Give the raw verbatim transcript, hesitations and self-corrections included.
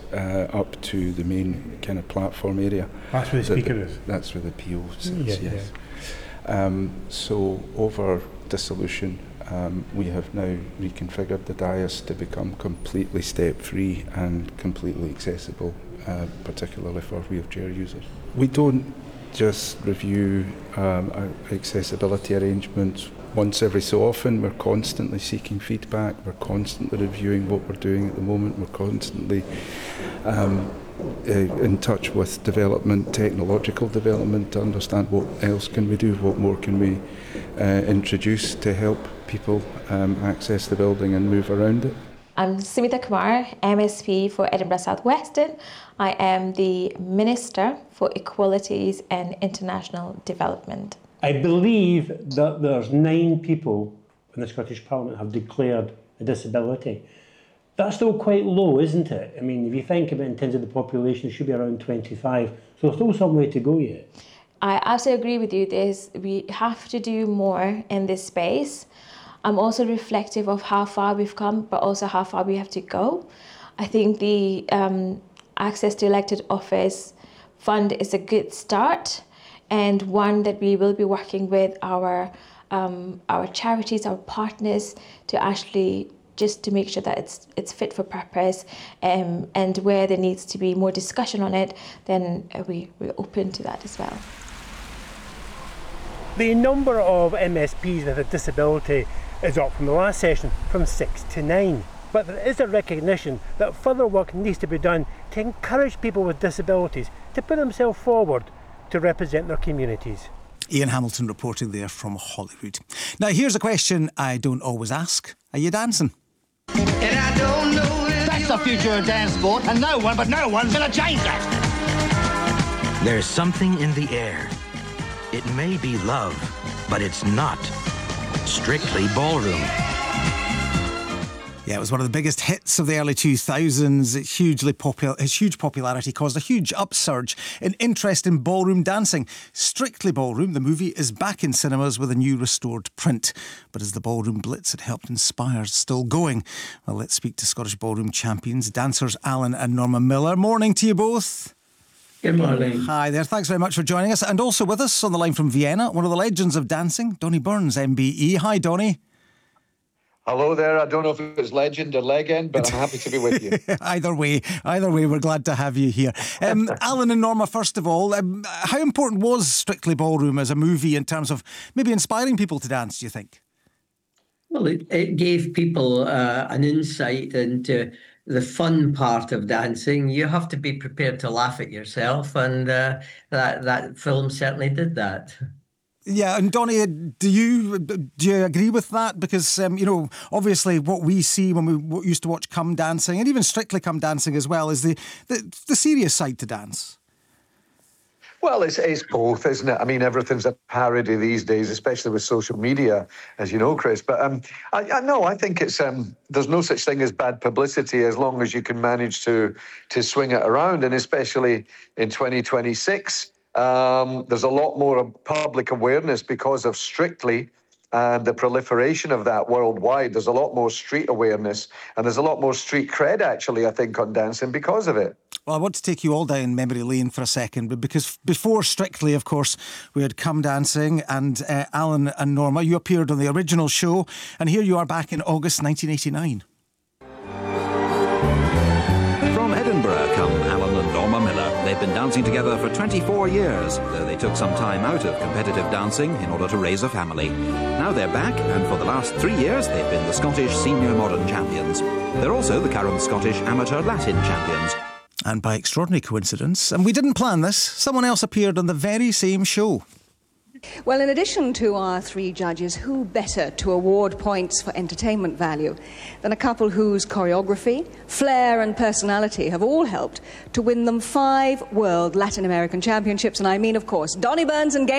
uh, up to the main kind of platform area. That's where the speaker the, is? That's where the P O sits, yeah, yes. Yeah. Um, so over dissolution, um, we have now reconfigured the dais to become completely step-free and completely accessible, uh, particularly for wheelchair users. We don't just review um, our accessibility arrangements once every so often. We're constantly seeking feedback, we're constantly reviewing what we're doing at the moment, we're constantly um, uh, in touch with development, technological development, to understand what else can we do, what more can we uh, introduce to help people um, access the building and move around it. I'm Smita Kumar, M S P for Edinburgh South Western. I am the Minister for Equalities and International Development. I believe that there's nine people in the Scottish Parliament have declared a disability. That's still quite low, isn't it? I mean, if you think about it in terms of the population, it should be around twenty-five. So there's still some way to go yet. I absolutely agree with you. There's, we have to do more in this space. I'm also reflective of how far we've come, but also how far we have to go. I think the um, Access to Elected Office Fund is a good start, and one that we will be working with our um, our charities, our partners, to actually just to make sure that it's it's fit for purpose, um, and where there needs to be more discussion on it, then we, we're open to that as well. The number of M S Ps with a disability is up from the last session, from six to nine. But there is a recognition that further work needs to be done to encourage people with disabilities to put themselves forward to represent their communities. Ian Hamilton reporting there from Hollywood. Now here's a question I don't always ask. Are you dancing? And I don't know if that's the future of dance sport, and no one, but no one's gonna change that. There's something in the air. It may be love, but it's not. Strictly Ballroom. Yeah, it was one of the biggest hits of the early two thousands. It's hugely popular. Its huge popularity caused a huge upsurge in interest in ballroom dancing. Strictly Ballroom, the movie, is back in cinemas with a new restored print. But is the ballroom blitz it helped inspire still going? Well, let's speak to Scottish Ballroom champions, dancers Alan and Norma Miller. Morning to you both. Good morning. Hi there, thanks very much for joining us. And also with us on the line from Vienna, one of the legends of dancing, Donnie Burns, M B E. Hi, Donnie. Hello there. I don't know if it's legend or legend, but I'm happy to be with you. either way, either way, we're glad to have you here. Um, Alan and Norma, first of all, um, how important was Strictly Ballroom as a movie in terms of maybe inspiring people to dance, do you think? Well, it, it gave people uh, an insight into the fun part of dancing. You have to be prepared to laugh at yourself, and uh, that that film certainly did that. Yeah, and Donnie, do you do you agree with that? Because um, you know, obviously, what we see when we used to watch Come Dancing, and even Strictly Come Dancing as well, is the the, the serious side to dance. Well, it's, it's both, isn't it? I mean, everything's a parody these days, especially with social media, as you know, Chris. But um, I, I no, I think it's um, there's no such thing as bad publicity as long as you can manage to to swing it around, and especially in twenty twenty-six, um, there's a lot more public awareness because of Strictly and the proliferation of that worldwide. There's a lot more street awareness, and there's a lot more street cred, actually, I think, on dancing because of it. Well, I want to take you all down memory lane for a second, but because before Strictly, of course, we had Come Dancing, and uh, Alan and Norma, you appeared on the original show, and here you are back in August nineteen eighty-nine. From Edinburgh come Alan and Norma Miller. They've been dancing together for twenty-four years, though they took some time out of competitive dancing in order to raise a family. Now they're back, and for the last three years they've been the Scottish Senior Modern Champions. They're also the current Scottish Amateur Latin Champions. And by extraordinary coincidence, and we didn't plan this, someone else appeared on the very same show. Well, in addition to our three judges, who better to award points for entertainment value than a couple whose choreography, flair and personality have all helped to win them five World Latin American Championships, and I mean, of course, Donnie Burns and Gail